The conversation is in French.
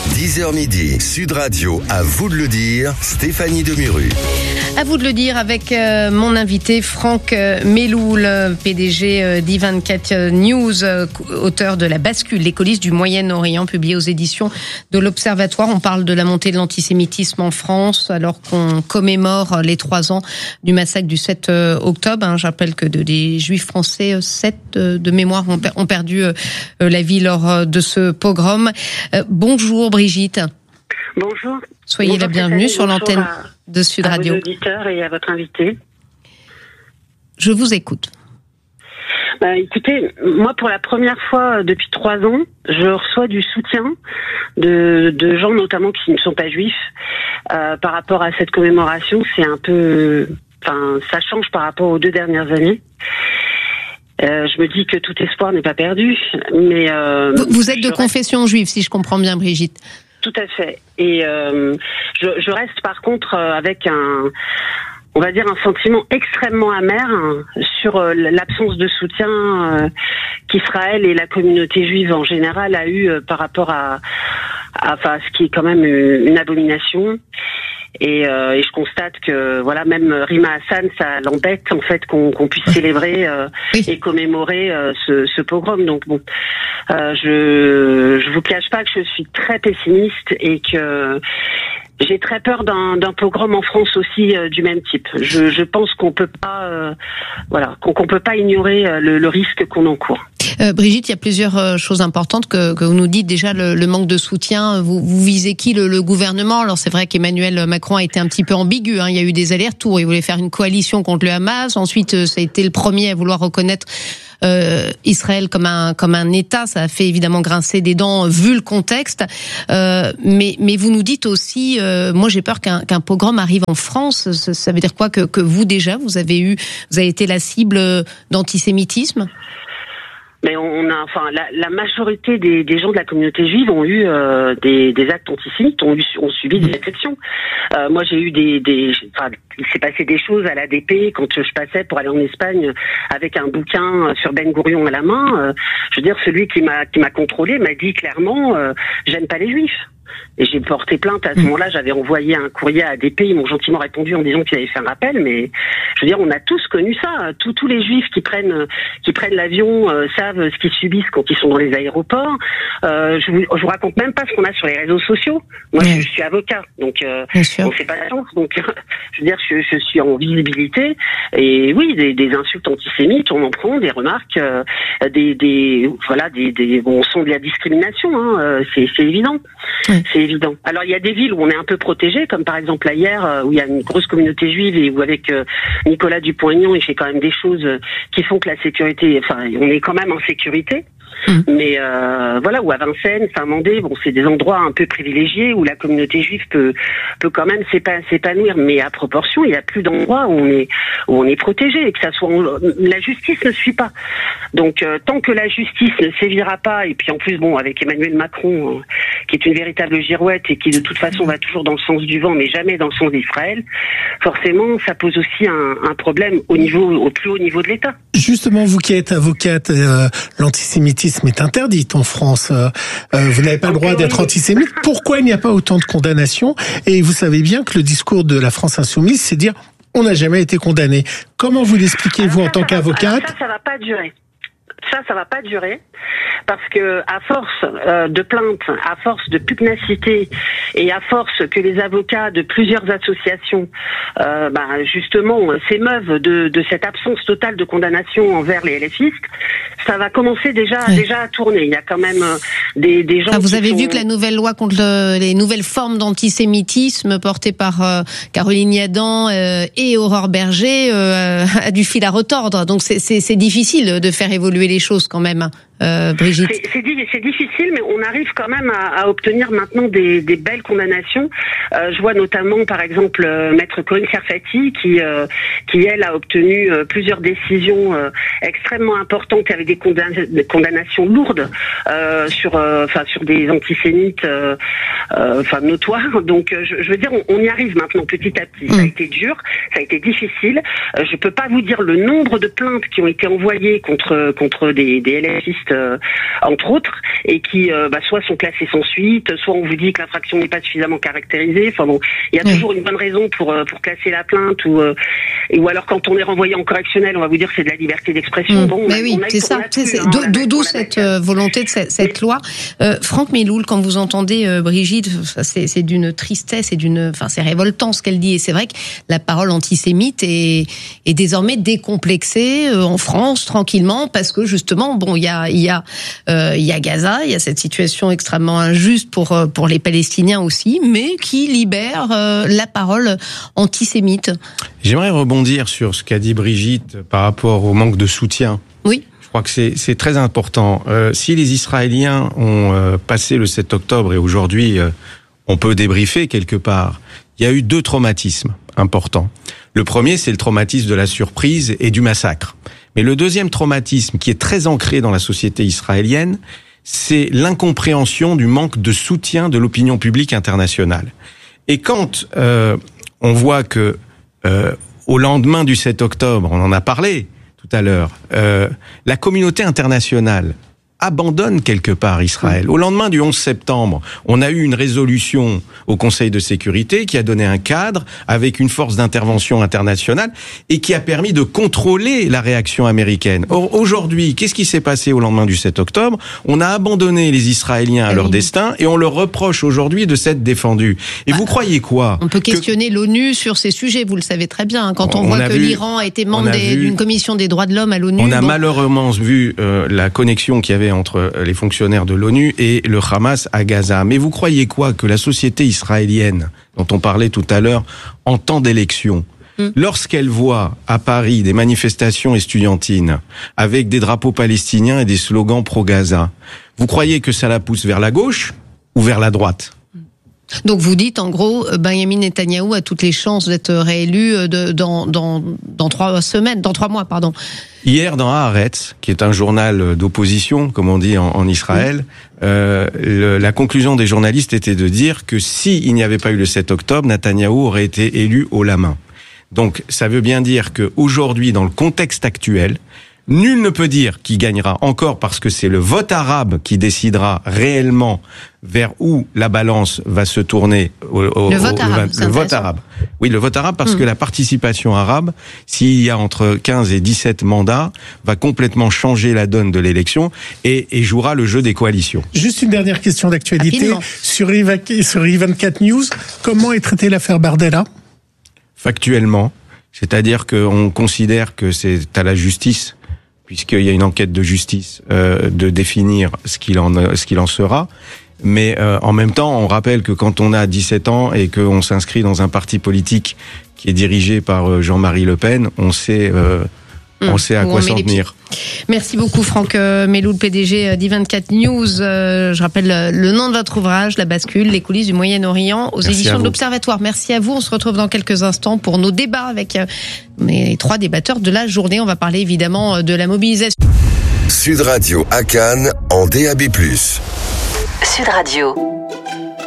10h midi, Sud Radio, à vous de le dire, Stéphanie Demirru. À vous de le dire avec mon invité Franck Melloul, PDG d'I24 News, auteur de La Bascule, les coulisses du Moyen-Orient, publié aux éditions de l'Observatoire. On parle de la montée de l'antisémitisme en France alors qu'on commémore les 3 ans du massacre du 7 octobre. Je rappelle que des Juifs français, 7 de mémoire, ont perdu la vie lors de ce pogrom. Bonjour Brigitte. Bonjour. Soyez la bienvenue sur l'antenne de Sud Radio. À vos auditeurs et à votre invité. Je vous écoute. Écoutez, moi pour la première fois depuis 3 ans, je reçois du soutien de gens notamment qui ne sont pas juifs par rapport à cette commémoration. C'est un peu, ça change par rapport aux 2 dernières années. Je me dis que tout espoir n'est pas perdu, mais vous êtes de confession juive, si je comprends bien, Brigitte. Tout à fait. Et je reste par contre avec on va dire un sentiment extrêmement amer sur l'absence de soutien qu'Israël et la communauté juive en général a eu par rapport à ce qui est quand même une abomination. Et je constate que voilà, même Rima Hassan, ça l'embête en fait qu'on puisse célébrer et commémorer ce pogrom. Donc bon, je vous cache pas que je suis très pessimiste et que j'ai très peur d'un pogrom en France aussi du même type. Je pense qu'on peut pas qu'on peut pas ignorer le risque qu'on encourt. Brigitte, il y a plusieurs choses importantes que vous nous dites. Déjà, le manque de soutien. Vous visez qui, le gouvernement? Alors c'est vrai qu'Emmanuel Macron a été un petit peu ambigu. Il y a eu des allers-retours. Il voulait faire une coalition contre le Hamas. Ensuite, ça a été le premier à vouloir reconnaître Israël comme un État. Ça a fait évidemment grincer des dents vu le contexte. Mais vous nous dites aussi, moi j'ai peur qu'un pogrom arrive en France. Ça veut dire quoi que vous déjà vous avez été la cible d'antisémitisme? Mais la majorité des gens de la communauté juive ont eu des actes antisémites, ont subi des agressions. Moi, j'ai eu il s'est passé des choses à l'ADP quand je passais pour aller en Espagne avec un bouquin sur Ben Gourion à la main. Je veux dire, celui qui m'a contrôlé m'a dit clairement, j'aime pas les juifs. Et j'ai porté plainte à ce moment-là, j'avais envoyé un courrier à ADP, ils m'ont gentiment répondu en disant qu'ils avaient fait un rappel, mais je veux dire, on a tous connu ça. Tous les juifs qui prennent l'avion savent ce qu'ils subissent quand ils sont dans les aéroports. Je vous raconte même pas ce qu'on a sur les réseaux sociaux. Moi, je suis avocat, donc on fait pas la chance. Donc, je veux dire, je suis en visibilité. Et oui, des insultes antisémites, on en prend, des remarques, on sent de la discrimination. C'est évident. C'est évident. Alors il y a des villes où on est un peu protégé, comme par exemple là hier où il y a une grosse communauté juive et où avec Nicolas Dupont-Aignan il fait quand même des choses qui font que la sécurité, on est quand même en sécurité. Mais où à Vincennes, Saint-Mandé, c'est des endroits un peu privilégiés où la communauté juive peut quand même s'épanouir, mais à proportion, il y a plus d'endroits où on est protégé et que ça soit la justice ne suit pas. Donc tant que la justice ne sévira pas, et puis en plus avec Emmanuel Macron qui est une véritable girouette et qui de toute façon va toujours dans le sens du vent mais jamais dans le sens d'Israël, forcément ça pose aussi un problème au plus haut niveau de l'État. Justement, vous qui êtes avocate, l'antisémitisme est interdit en France. Vous n'avez pas le droit d'être antisémite. Pourquoi il n'y a pas autant de condamnations? Et vous savez bien que le discours de la France insoumise, c'est dire on n'a jamais été condamné. Comment vous l'expliquez, vous, en tant qu'avocate? Ça va pas durer. Ça va pas durer parce que à force de plaintes, à force de pugnacité et à force que les avocats de plusieurs associations justement s'émeuvent de cette absence totale de condamnation envers les LFistes, ça va commencer déjà à tourner. Il y a quand même des gens. Vous avez vu que la nouvelle loi contre les nouvelles formes d'antisémitisme portée par Caroline Yadan et Aurore Berger a du fil à retordre. Donc c'est difficile de faire évoluer les choses quand même. Brigitte. C'est difficile, mais on arrive quand même à obtenir maintenant des belles condamnations. Je vois notamment, par exemple, Maître Corinne Serfati qui elle a obtenu plusieurs décisions extrêmement importantes avec des condamnations lourdes sur des antisémites notoires. Donc, je veux dire, on y arrive maintenant petit à petit. Ça a été dur, ça a été difficile. Je peux pas vous dire le nombre de plaintes qui ont été envoyées contre des LFistes islamistes, entre autres, et qui soit sont classés sans suite, soit on vous dit que l'infraction n'est pas suffisamment caractérisée. Enfin bon, il y a toujours une bonne raison pour classer la plainte ou alors quand on est renvoyé en correctionnel, on va vous dire que c'est de la liberté d'expression. Bon, mais oui, c'est ça. D'où cette volonté de cette loi. Franck Meloul, quand vous entendez Brigitte, c'est d'une tristesse et c'est révoltant ce qu'elle dit. Et c'est vrai que la parole antisémite est désormais décomplexée en France tranquillement parce que justement, bon, il y a Gaza, il y a cette situation extrêmement injuste pour les Palestiniens aussi, mais qui libère la parole antisémite. J'aimerais rebondir sur ce qu'a dit Brigitte par rapport au manque de soutien. Oui. Je crois que c'est très important. Si les Israéliens ont passé le 7 octobre et aujourd'hui on peut débriefer quelque part, il y a eu 2 traumatismes importants. Le premier, c'est le traumatisme de la surprise et du massacre. Mais le deuxième traumatisme, qui est très ancré dans la société israélienne, c'est l'incompréhension du manque de soutien de l'opinion publique internationale. Et quand on voit que au lendemain du 7 octobre, on en a parlé tout à l'heure, la communauté internationale abandonne quelque part Israël. Au lendemain du 11 septembre, on a eu une résolution au Conseil de sécurité qui a donné un cadre avec une force d'intervention internationale et qui a permis de contrôler la réaction américaine. Or, aujourd'hui, qu'est-ce qui s'est passé au lendemain du 7 octobre ? On a abandonné les Israéliens à leur destin et on leur reproche aujourd'hui de s'être défendus. Et vous croyez quoi ? On peut questionner l'ONU sur ces sujets, vous le savez très bien. Quand on voit que l'Iran a été membre d'une commission des droits de l'homme à l'ONU... On a malheureusement vu la connexion qu'il y avait entre les fonctionnaires de l'ONU et le Hamas à Gaza. Mais vous croyez quoi que la société israélienne, dont on parlait tout à l'heure, en temps d'élection, lorsqu'elle voit à Paris des manifestations estudiantines avec des drapeaux palestiniens et des slogans pro-Gaza, vous croyez que ça la pousse vers la gauche ou vers la droite ? Donc vous dites en gros, Benyamin Netanyahou a toutes les chances d'être réélu dans 3 semaines, dans 3 mois, pardon. Hier, dans Haaretz, qui est un journal d'opposition, comme on dit en Israël, la conclusion des journalistes était de dire que s'il n'y avait pas eu le 7 octobre, Netanyahou aurait été élu haut la main. Donc ça veut bien dire qu'aujourd'hui, dans le contexte actuel, nul ne peut dire qui gagnera encore parce que c'est le vote arabe qui décidera réellement vers où la balance va se tourner. Le vote arabe. Oui, le vote arabe parce que la participation arabe, s'il y a entre 15 et 17 mandats, va complètement changer la donne de l'élection et jouera le jeu des coalitions. Juste une dernière question d'actualité. Sur I24 News, comment est traitée l'affaire Bardella ? Factuellement, c'est-à-dire qu'on considère que c'est à la justice, puisqu'il y a une enquête de justice, de définir ce qu'il en sera. Mais en même temps, on rappelle que quand on a 17 ans et qu'on s'inscrit dans un parti politique qui est dirigé par Jean-Marie Le Pen, on sait à quoi s'en tenir. Merci beaucoup Franck Meloul, PDG d'I24 News. Je rappelle le nom de votre ouvrage, La bascule, les coulisses du Moyen-Orient, aux éditions de l'Observatoire. Merci à vous. On se retrouve dans quelques instants pour nos débats avec les 3 débatteurs de la journée. On va parler évidemment de la mobilisation. Sud Radio à Cannes en DAB+. Sud Radio.